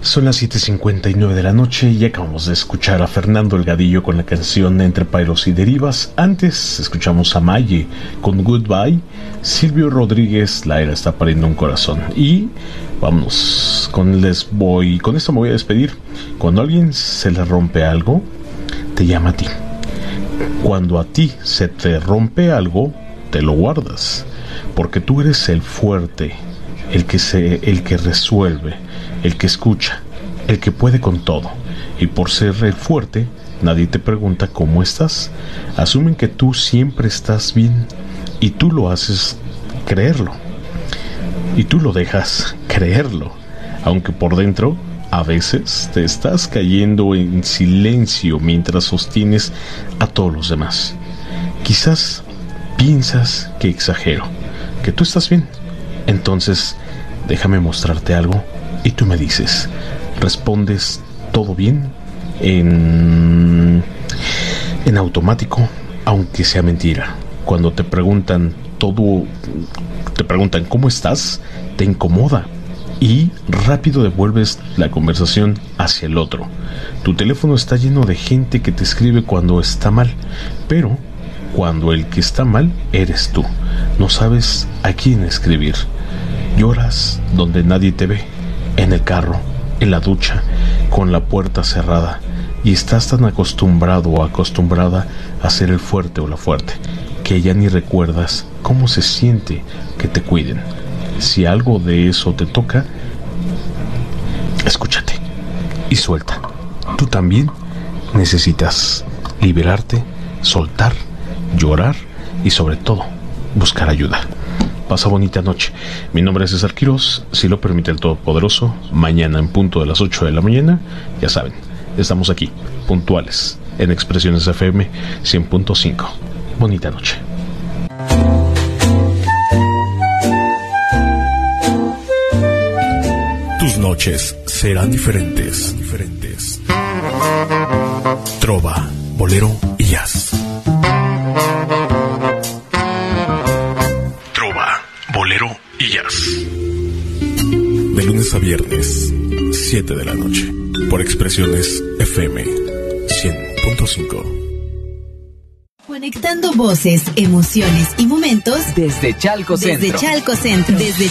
Son las 7:59 de la noche y acabamos de escuchar a Fernando Delgadillo con la canción Entre Pailos y Derivas. Antes escuchamos a Maye con Goodbye. Silvio Rodríguez, La Era está pariendo un corazón. Y vamos, con esto me voy a despedir. Cuando a alguien se le rompe algo, te llama a ti. Cuando a ti se te rompe algo, te lo guardas. Porque tú eres el fuerte, el que resuelve, el que escucha, el que puede con todo. Y por ser el fuerte, nadie te pregunta cómo estás. Asumen que tú siempre estás bien y tú lo haces creerlo. Y tú lo dejas creerlo, aunque por dentro a veces te estás cayendo en silencio mientras sostienes a todos los demás. Quizás piensas que exagero, que tú estás bien. Entonces, déjame mostrarte algo y tú me dices, respondes todo bien en automático, aunque sea mentira. Cuando te preguntan ¿cómo estás?, te incomoda y rápido devuelves la conversación hacia el otro. Tu teléfono está lleno de gente que te escribe cuando está mal, pero cuando el que está mal eres tú, no sabes a quién escribir. Lloras donde nadie te ve, en el carro, en la ducha, con la puerta cerrada, y estás tan acostumbrado o acostumbrada a ser el fuerte o la fuerte, que ya ni recuerdas cómo se siente que te cuiden. Si algo de eso te toca, escúchate y suelta. Tú también necesitas liberarte, soltar, llorar y sobre todo buscar ayuda. Pasa bonita noche. Mi nombre es César Quirós. Si lo permite el Todopoderoso, mañana en punto de las 8 de la mañana, ya saben, estamos aquí, puntuales, en Expresiones FM 100.5. Bonita noche. Tus noches serán diferentes. Trova, bolero y jazz. Trova, bolero y jazz. De lunes a viernes, 7 de la noche, por Expresiones FM 100.5. Conectando voces, emociones y momentos desde Chalco Centro.